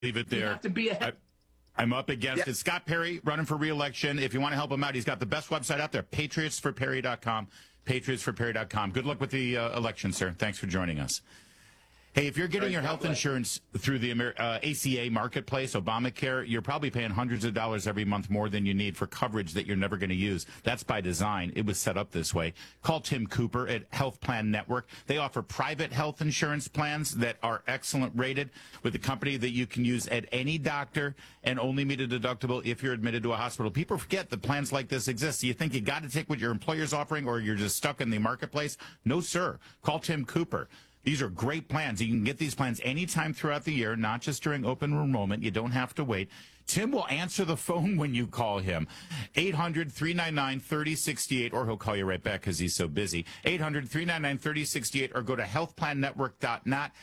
Leave it there. You have to be I'm up against it. Scott Perry running for re-election. If you want to help him out, he's got the best website out there, patriotsforperry.com, patriotsforperry.com. Good luck with the election, sir. Thanks for joining us. Hey, if you're getting your health insurance through the ACA Marketplace, Obamacare, you're probably paying hundreds of dollars every month more than you need for coverage that you're never going to use. That's by design. It was set up this way. Call Tim Cooper at Health Plan Network. They offer private health insurance plans that are excellent rated with a company that you can use at any doctor and only meet a deductible if you're admitted to a hospital. People forget that plans like this exist. You think you got to take what your employer's offering or you're just stuck in the marketplace? No, sir. Call Tim Cooper. These are great plans. You can get these plans anytime throughout the year, not just during open enrollment. You don't have to wait. Tim will answer the phone when you call him. 800-399-3068, or he'll call you right back because he's so busy. 800-399-3068, or go to healthplannetwork.net,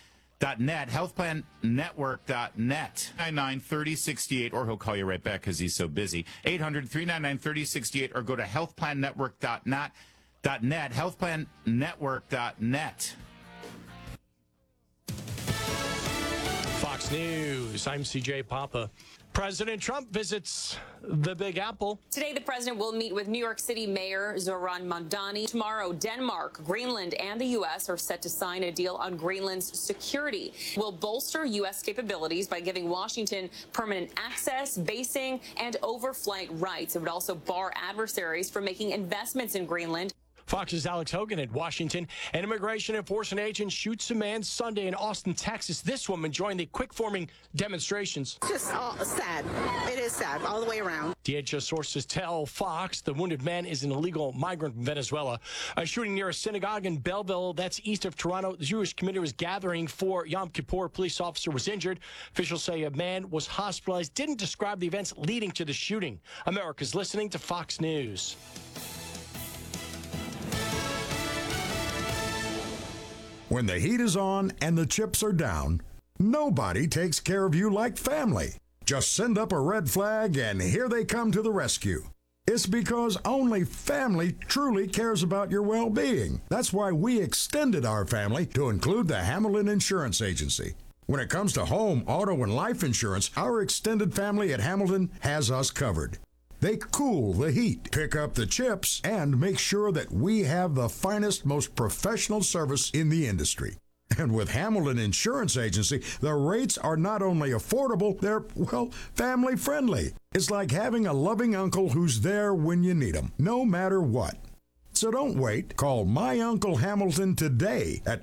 healthplannetwork.net, 999-3068, or he'll call you right back because he's so busy. 800-399-3068, or go to healthplannetwork.net, healthplannetwork.net. Fox News, I'm CJ Papa. President Trump visits the Big Apple. Today, the president will meet with New York City Mayor Zoran Mamdani. Tomorrow, Denmark, Greenland, and the U.S. are set to sign a deal on Greenland's security. Will bolster U.S. capabilities by giving Washington permanent access, basing, and overflight rights. It would also bar adversaries from making investments in Greenland. Fox's Alex Hogan in Washington. An immigration enforcement agent shoots a man Sunday in Austin, Texas. This woman joined the quick-forming demonstrations. Just sad. It is sad all the way around. DHS sources tell Fox the wounded man is an illegal migrant from Venezuela. A shooting near a synagogue in Belleville, that's east of Toronto. The Jewish community was gathering for Yom Kippur. A police officer was injured. Officials say a man was hospitalized. Didn't describe the events leading to the shooting. America's listening to Fox News. When the heat is on and the chips are down, nobody takes care of you like family. Just send up a red flag and here they come to the rescue. It's because only family truly cares about your well-being. That's why we extended our family to include the Hamilton Insurance Agency. When it comes to home, auto, and life insurance, our extended family at Hamilton has us covered. They cool the heat, pick up the chips, and make sure that we have the finest, most professional service in the industry. And with Hamilton Insurance Agency, the rates are not only affordable, they're, well, family-friendly. It's like having a loving uncle who's there when you need him, no matter what. So don't wait. Call My Uncle Hamilton today at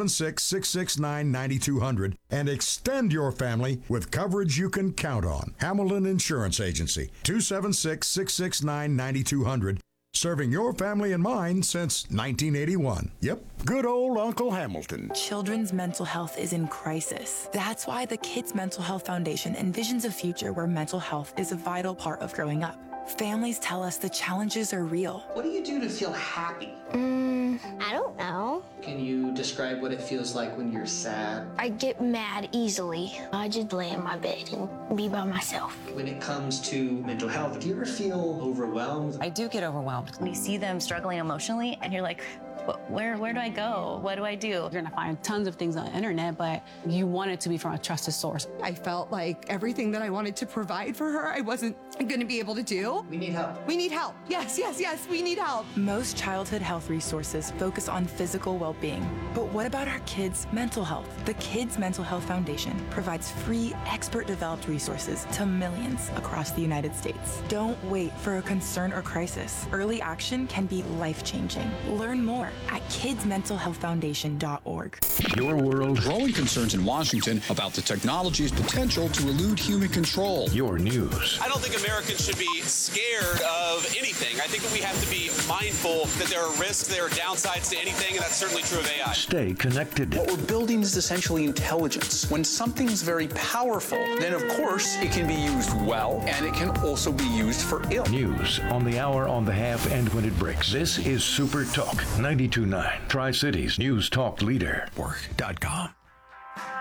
276-669-9200 and extend your family with coverage you can count on. Hamilton Insurance Agency, 276-669-9200. Serving your family and mine since 1981. Yep, good old Uncle Hamilton. Children's mental health is in crisis. That's why the Kids Mental Health Foundation envisions a future where mental health is a vital part of growing up. Families tell us the challenges are real. What do you do to feel happy? I don't know. Can you describe what it feels like when you're sad? I get mad easily. I just lay in my bed and be by myself. When it comes to mental health, do you ever feel overwhelmed? I do get overwhelmed. When you see them struggling emotionally and you're like, where do I go? What do I do? You're gonna find tons of things on the internet, but you want it to be from a trusted source. I felt like everything that I wanted to provide for her, I wasn't gonna be able to do. We need help. We need help. Yes, we need help. Most childhood health resources focus on physical well-being. But what about our kids' mental health? The Kids Mental Health Foundation provides free, expert-developed resources to millions across the United States. Don't wait for a concern or crisis. Early action can be life-changing. Learn more at kidsmentalhealthfoundation.org. Your world. Growing concerns in Washington about the technology's potential to elude human control. Your news. I don't think Americans should be scared of anything. I think that we have to be mindful that there are risks, there are downsides to anything, and that's certainly true of AI. Stay connected. What we're building is essentially intelligence. When something's very powerful, then of course it can be used well, and it can also be used for ill. News on the hour, on the half, and when it breaks. This is Super Talk 92.9, Tri-Cities News Talk Leader. Work.com.